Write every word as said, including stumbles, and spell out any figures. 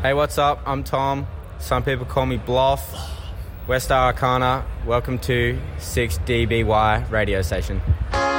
Hey, what's up? I'm Tom. Some people call me Bluff. West Arcana. Welcome to six D B Y radio station.